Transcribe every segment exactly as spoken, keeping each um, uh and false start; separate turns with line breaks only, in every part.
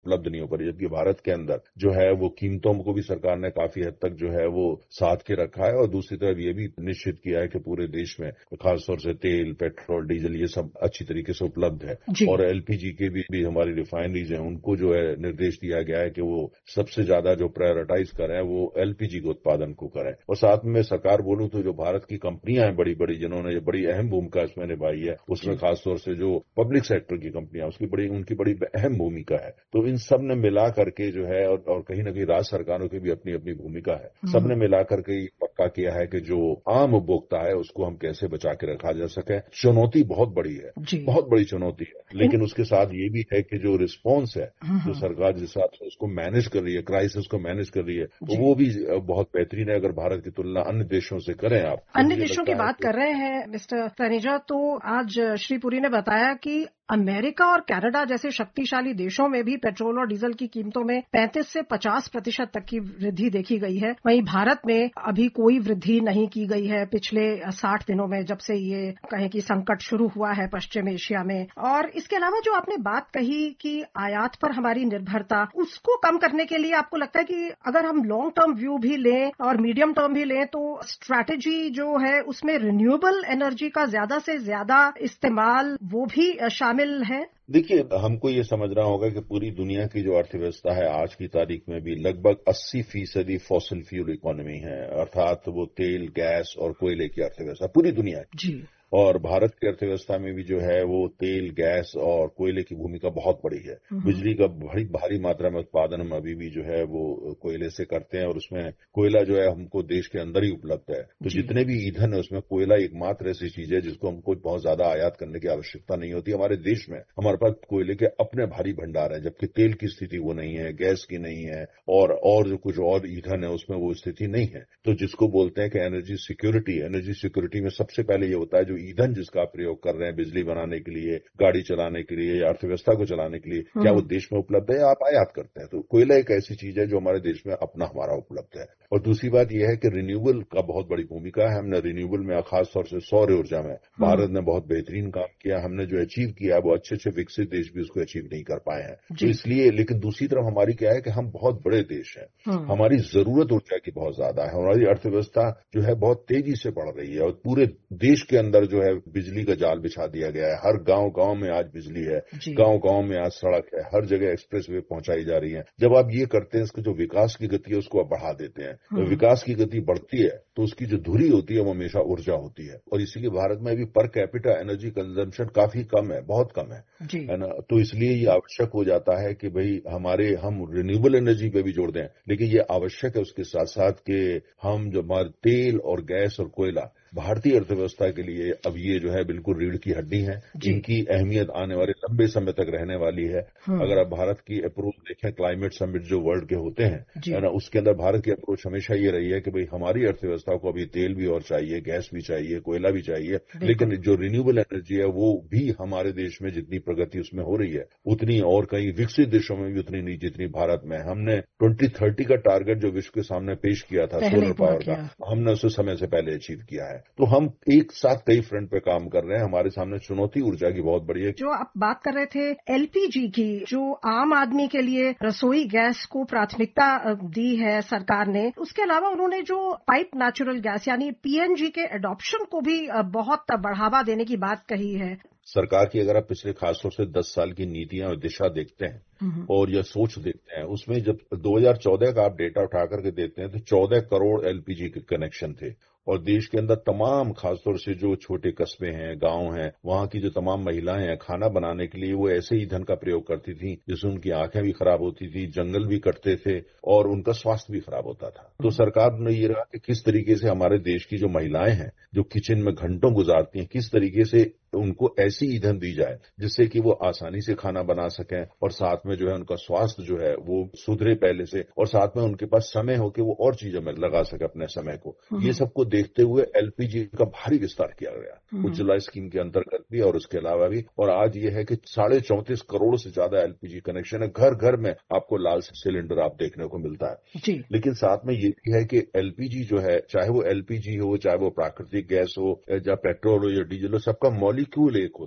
उपलब्ध नहीं हो पा रही, जबकि भारत के अंदर जो है वो कीमतों को भी सरकार ने काफी हद तक जो है वो साध के रखा है। और दूसरी तरफ ये भी निश्चित किया है कि पूरे देश में खासतौर से तेल, पेट्रोल, डीजल ये सब अच्छी तरीके से उपलब्ध है। और एलपीजी के भी, भी हमारी रिफाइनरीज हैं, उनको जो है निर्देश दिया गया है कि वो सबसे ज्यादा जो प्रायोरिटाइज करें वो एलपीजी के उत्पादन को करें। और साथ में सरकार बोलूं तो जो भारत की कंपनियां हैं बड़ी बड़ी, जिन्होंने बड़ी अहम भूमिका इसमें निभाई है, उसमें खासतौर से जो पब्लिक सेक्टर की कंपनियां, उसकी बड़ी उनकी बड़ी अहम भूमिका है। तो इन सब ने मिला करके जो है, और, और कहीं ना कहीं राज्य सरकारों की भी अपनी अपनी भूमिका है, सबने मिला करके पक्का किया है कि जो आम उपभोक्ता है उसको हम कैसे बचा के रखा जा सके। चुनौती बहुत बड़ी है, बहुत बड़ी चुनौती है, लेकिन उसके साथ ये भी है कि जो रिस्पॉन्स है, जो सरकार जिस हिसाब से उसको मैनेज कर रही है, क्राइसिस को मैनेज कर रही है, तो वो भी बहुत बेहतरीन है। अगर भारत की तुलना अन्य देशों से करें आप,
अन्य देशों की बात कर रहे हैं मिस्टर तनेजा, तो आज श्री पुरी ने बताया कि अमेरिका और कनाडा जैसे शक्तिशाली देशों में भी पेट्रोल और डीजल की कीमतों में पैंतीस से पचास प्रतिशत तक की वृद्धि देखी गई है। वहीं भारत में अभी कोई वृद्धि नहीं की गई है पिछले साठ दिनों में, जब से ये कहें कि संकट शुरू हुआ है पश्चिम एशिया में। और इसके अलावा जो आपने बात कही कि आयात पर हमारी निर्भरता, उसको कम करने के लिए आपको लगता है कि अगर हम लॉन्ग टर्म व्यू भी लें और मीडियम टर्म भी लें तो स्ट्रैटेजी जो है उसमें रिन्यूएबल एनर्जी का ज्यादा से ज्यादा इस्तेमाल वो भी शामिल है?
देखिए, हमको ये समझना होगा कि पूरी दुनिया की जो अर्थव्यवस्था है आज की तारीख में भी लगभग अस्सी फीसदी फॉसिल फ्यूल इकोनॉमी है, अर्थात वो तेल, गैस और कोयले की अर्थव्यवस्था पूरी दुनिया की। और भारत की अर्थव्यवस्था में भी जो है वो तेल, गैस और कोयले की भूमिका बहुत बड़ी है। बिजली का बड़ी भारी मात्रा में उत्पादन हम अभी भी जो है वो कोयले से करते हैं, और उसमें कोयला जो है हमको देश के अंदर ही उपलब्ध है। तो जितने भी ईंधन है उसमें कोयला एकमात्र ऐसी चीज है जिसको हमको बहुत ज्यादा आयात करने की आवश्यकता नहीं होती। हमारे देश में हमारे पास कोयले के अपने भारी भंडार है, जबकि तेल की स्थिति वो नहीं है, गैस की नहीं है, और और जो कुछ और ईंधन है उसमें वो स्थिति नहीं है। तो जिसको बोलते हैं कि एनर्जी सिक्योरिटी, एनर्जी सिक्योरिटी में सबसे पहले ये होता है जो ईंधन जिसका प्रयोग कर रहे हैं बिजली बनाने के लिए, गाड़ी चलाने के लिए या अर्थव्यवस्था को चलाने के लिए, क्या वो देश में उपलब्ध है या आप आयात करते हैं। तो कोयला एक ऐसी चीज है जो हमारे देश में अपना हमारा उपलब्ध है। और दूसरी बात यह है कि रिन्यूएबल का बहुत बड़ी भूमिका है। हमने रिन्यूएबल में खासतौर से सौर ऊर्जा में भारत ने बहुत बेहतरीन काम किया। हमने जो अचीव किया है वो अच्छे अच्छे विकसित देश भी उसको अचीव नहीं कर पाए हैं। तो इसलिए, लेकिन दूसरी तरफ हमारी क्या है कि हम बहुत बड़े देश हैं, हमारी जरूरत ऊर्जा की बहुत ज्यादा है, हमारी अर्थव्यवस्था जो है बहुत तेजी से बढ़ रही है, और पूरे देश के अंदर जो है बिजली का जाल बिछा दिया गया है। हर गांव गांव में आज बिजली है, गांव गांव में आज सड़क है, हर जगह एक्सप्रेस वे पहुंचाई जा रही है। जब आप ये करते हैं, इसको जो विकास की गति है उसको आप बढ़ा देते हैं, तो विकास की गति बढ़ती है तो उसकी जो धुरी होती है वो हमेशा ऊर्जा होती है। और इसीलिए भारत में अभी पर कैपिटा एनर्जी कंजम्पशन काफी कम है, बहुत कम है, है ना। तो इसलिए ये आवश्यक हो जाता है कि भाई हमारे हम रिन्यूएबल एनर्जी पे भी जोड़ दें, लेकिन ये आवश्यक है उसके साथ साथ कि हम जो हमारे तेल और गैस और कोयला भारतीय अर्थव्यवस्था के लिए अब ये जो है बिल्कुल रीढ़ की हड्डी है, जिनकी अहमियत आने वाले लंबे समय तक रहने वाली है। अगर आप भारत की अप्रोच देखें, क्लाइमेट समिट जो वर्ल्ड के होते हैं, है ना, उसके अंदर भारत की अप्रोच हमेशा ये रही है कि भाई हमारी अर्थव्यवस्था को अभी तेल भी और चाहिए, गैस भी चाहिए, कोयला भी चाहिए, लेकिन जो रिन्यूएबल एनर्जी है वो भी हमारे देश में जितनी प्रगति उसमें हो रही है उतनी और कई विकसित देशों में भी उतनी नहीं जितनी भारत में। हमने ट्वेंटी थर्टी का टारगेट जो विश्व के सामने पेश किया था सोलर पावर का, हमने उसे समय से पहले अचीव किया है। तो हम एक साथ कई फ्रंट पे काम कर रहे हैं। हमारे सामने चुनौती ऊर्जा की बहुत बड़ी है।
जो आप बात कर रहे थे एलपीजी की, जो आम आदमी के लिए रसोई गैस को प्राथमिकता दी है सरकार ने, उसके अलावा उन्होंने जो पाइप नेचुरल गैस यानी पीएनजी के एडॉप्शन को भी बहुत बढ़ावा देने की बात कही है
सरकार की। अगर आप पिछले खासतौर से दस साल की नीतियां और दिशा देखते हैं और या सोच देखते हैं, उसमें जब दो हज़ार चौदह का आप डेटा उठा करके देते हैं तो चौदह करोड़ एलपीजी के कनेक्शन थे, और देश के अंदर तमाम खासतौर से जो छोटे कस्बे हैं, गांव हैं, वहां की जो तमाम महिलाएं हैं, खाना बनाने के लिए वो ऐसे ईंधन का प्रयोग करती थी जिससे उनकी आंखें भी खराब होती थी, जंगल भी कटते थे और उनका स्वास्थ्य भी खराब होता था। तो सरकार ने ये रहा कि किस तरीके से हमारे देश की जो महिलाएं हैं जो किचन में घंटों गुजारती हैं, किस तरीके से उनको ऐसी ईंधन दी जाए जिससे कि वो आसानी से खाना बना सकें, और साथ में जो है उनका स्वास्थ्य जो है वो सुधरे पहले से, और साथ में उनके पास समय हो कि वो और चीजों में लगा सके अपने समय को। ये सबको देखते हुए एलपीजी का भारी विस्तार किया गया उज्ज्वला स्कीम के अंतर्गत भी और उसके अलावा भी। और आज ये है कि साढ़े चौंतीस करोड़ से ज्यादा एलपीजी कनेक्शन है, घर घर में आपको लाल सिलेंडर आप देखने को मिलता है। लेकिन साथ में ये भी है कि एलपीजी जो है, चाहे वो एलपीजी हो, चाहे वो प्राकृतिक गैस हो, या पेट्रोल हो या डीजल हो, सबका मॉलिक्यूल एक होता है।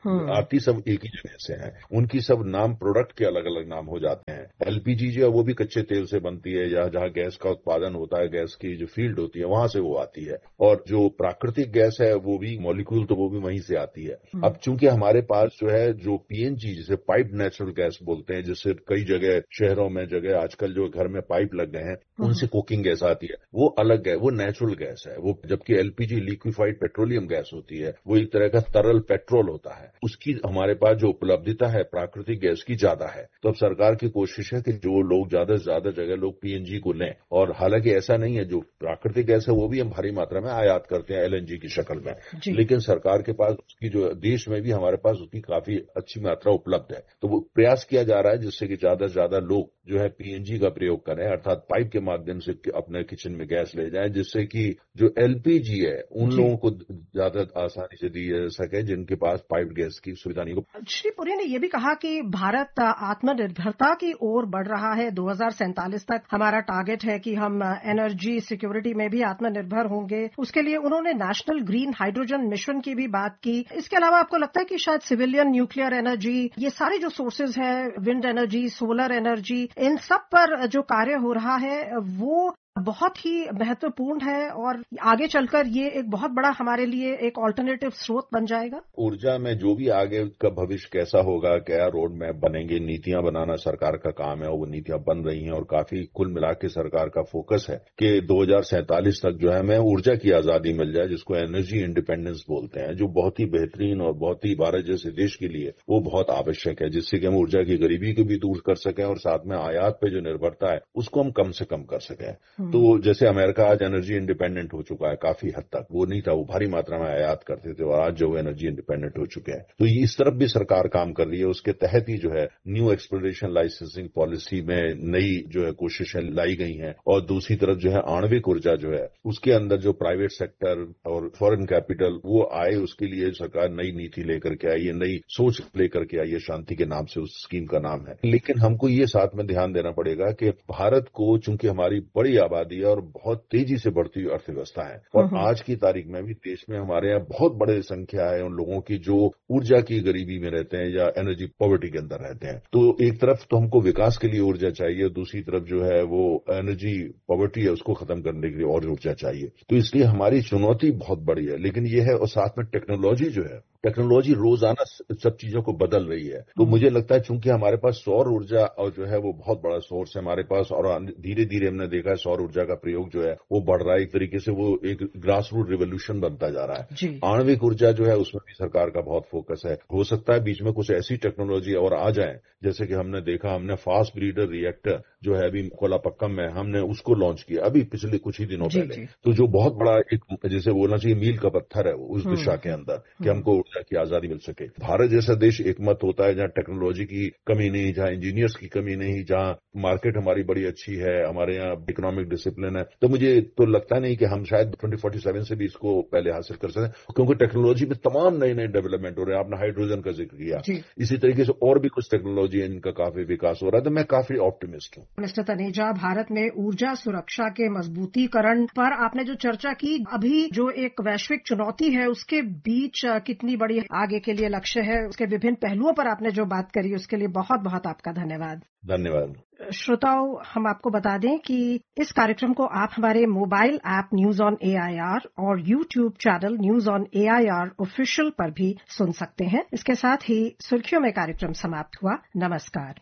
आती सब एक ही जगह से हैं, उनकी सब नाम प्रोडक्ट के अलग अलग नाम हो जाते हैं। एलपीजी जो है वो भी कच्चे तेल से बनती है, या जहां गैस का उत्पादन होता है, गैस की जो फील्ड होती है वहां से वो आती है। और जो प्राकृतिक गैस है वो भी मॉलिक्यूल तो वो भी वहीं से आती है। अब चूंकि हमारे पास जो है जो पीएनजी जिसे पाइप नेचुरल गैस बोलते हैं, जिससे कई जगह शहरों में जगह आजकल जो घर में पाइप लग गए हैं उनसे कुकिंग गैस आती है, वो अलग है, वो नेचुरल गैस है वो। जबकि एलपीजी लिक्विफाइड पेट्रोलियम गैस होती है, वो एक तरह का तरल पेट्रोल होता है। उसकी हमारे पास जो उपलब्धता है प्राकृतिक गैस की ज्यादा है। तो अब सरकार की कोशिश है कि जो लोग ज्यादा से ज्यादा जगह लोग पीएनजी को लें। और हालांकि ऐसा नहीं है, जो प्राकृतिक गैस है वो भी हम भारी मात्रा में आयात करते हैं एलएनजी की शक्ल में, लेकिन सरकार के पास उसकी जो देश में भी हमारे पास उसकी काफी अच्छी मात्रा उपलब्ध है। तो वो प्रयास किया जा रहा है जिससे कि ज्यादा से ज्यादा लोग जो है पीएनजी का प्रयोग करें, अर्थात पाइप के माध्यम से अपने किचन में गैस ले जाएं, जिससे कि जो एलपीजी है उन लोगों को ज्यादा आसानी से दी जा सके जिनके पास पाइप गैस की सुविधा नहीं हो।
श्री पुरी ने यह भी कहा कि भारत आत्मनिर्भरता की ओर बढ़ रहा है। दो हज़ार सैंतालीस तक हमारा टारगेट है कि हम एनर्जी सिक्योरिटी में भी आत्मनिर्भर होंगे। उसके लिए उन्होंने नेशनल ग्रीन हाइड्रोजन मिशन की भी बात की। इसके अलावा आपको लगता है कि शायद सिविलियन न्यूक्लियर एनर्जी, ये सारे जो सोर्सेज है, विंड एनर्जी, सोलर एनर्जी, इन सब पर जो कार्य हो रहा है वो बहुत ही महत्वपूर्ण है और आगे चलकर ये एक बहुत बड़ा हमारे लिए एक ऑल्टरनेटिव स्रोत बन जाएगा।
ऊर्जा में जो भी आगे का भविष्य कैसा होगा, क्या रोड मैप बनेंगे, नीतियां बनाना सरकार का काम है, वो नीतियां बन रही हैं। और काफी कुल मिला के सरकार का फोकस है कि दो हज़ार सैंतालीस तक जो है हमें ऊर्जा की आजादी मिल जाए, जिसको एनर्जी इंडिपेंडेंस बोलते हैं, जो बहुत ही बेहतरीन और बहुत ही भारत जैसे देश के लिए वो बहुत आवश्यक है, जिससे कि हम ऊर्जा की गरीबी को भी दूर कर सकें और साथ में आयात पे जो निर्भरता है उसको हम कम से कम कर सकें। तो जैसे अमेरिका आज एनर्जी इंडिपेंडेंट हो चुका है काफी हद तक, वो नहीं था, वो भारी मात्रा में आयात करते थे, और आज जो एनर्जी इंडिपेंडेंट हो चुके हैं। तो ये इस तरफ भी सरकार काम कर रही है। उसके तहत ही जो है न्यू एक्सप्लोरेशन लाइसेंसिंग पॉलिसी में नई जो है कोशिशें लाई गई हैं। और दूसरी तरफ जो है आणविक ऊर्जा जो है उसके अंदर जो प्राइवेट सेक्टर और फॉरेन कैपिटल वो आए, उसके लिए सरकार नई नीति लेकर के आई है, नई सोच लेकर के आई है। शांति के नाम से उस स्कीम का नाम है। लेकिन हमको ये साथ में ध्यान देना पड़ेगा कि भारत को चूंकि हमारी बड़ी आबादी है और बहुत तेजी से बढ़ती हुई अर्थव्यवस्था है, और आज की तारीख में भी देश में हमारे यहाँ बहुत बड़े संख्या है उन लोगों की जो ऊर्जा की गरीबी में रहते हैं या एनर्जी पॉवर्टी के अंदर रहते हैं। तो एक तरफ तो हमको विकास के लिए ऊर्जा चाहिए, दूसरी तरफ जो है वो एनर्जी पॉवर्टी है उसको खत्म करने के लिए और ऊर्जा चाहिए। तो इसलिए हमारी चुनौती बहुत बड़ी है, लेकिन ये है। और साथ में टेक्नोलॉजी जो है, टेक्नोलॉजी रोजाना सब चीजों को बदल रही है। तो मुझे लगता है चूंकि हमारे पास सौर ऊर्जा और जो है वो बहुत बड़ा सोर्स है हमारे पास, और धीरे धीरे हमने देखा है सौर ऊर्जा का प्रयोग जो है वो बढ़ रहा है। एक तरीके से वो एक ग्रास रूट रिवोल्यूशन बनता जा रहा है। आणविक ऊर्जा जो है उसमें भी सरकार का बहुत फोकस है। हो सकता है बीच में कुछ ऐसी टेक्नोलॉजी और आ जाए, जैसे कि हमने देखा, हमने फास्ट ब्रीडर रिएक्टर जो है अभी कोलापक्कम में हमने उसको लॉन्च किया अभी पिछले कुछ ही दिनों पहले। तो जो बहुत बड़ा एक जैसे बोलना चाहिए मील का पत्थर है उस दिशा के अंदर कि हमको ऊर्जा की आजादी मिल सके। भारत जैसा देश एकमत होता है जहां टेक्नोलॉजी की कमी नहीं, जहां इंजीनियर्स की कमी नहीं, जहां मार्केट हमारी बड़ी अच्छी है, हमारे यहाँ इकोनॉमिक डिसिप्लिन है। तो मुझे तो लगता नहीं कि हम शायद ट्वेंटी फोर्टी सेवन से भी इसको पहले हासिल कर सकते, क्योंकि टेक्नोलॉजी में तमाम नए नए डेवलपमेंट हो रहे हैं। आपने हाइड्रोजन का जिक्र किया, इसी तरीके से और भी कुछ टेक्नोलॉजी है जिनका काफी विकास हो रहा है। तो मैं काफी ऑप्टिमिस्ट हूँ।
मिस्टर तनेजा, भारत में ऊर्जा सुरक्षा के मजबूतीकरण पर आपने जो चर्चा की, अभी जो एक वैश्विक चुनौती है उसके बीच कितनी बड़ी आगे के लिए लक्ष्य है, उसके विभिन्न पहलुओं पर आपने जो बात करी उसके लिए बहुत बहुत आपका धन्यवाद।
धन्यवाद।
श्रोताओं, हम आपको बता दें कि इस कार्यक्रम को आप हमारे mobile app news on AIR और YouTube channel news on AIR official पर भी सुन सकते हैं। इसके साथ ही सुर्खियों में कार्यक्रम समाप्त हुआ। नमस्कार।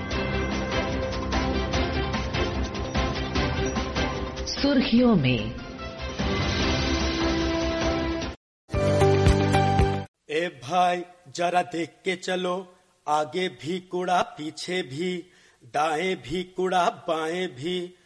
सुर्खियों में
ए भाई जरा देख के चलो, आगे भी कूड़ा पीछे भी, दाएं भी कूड़ा बाएं भी,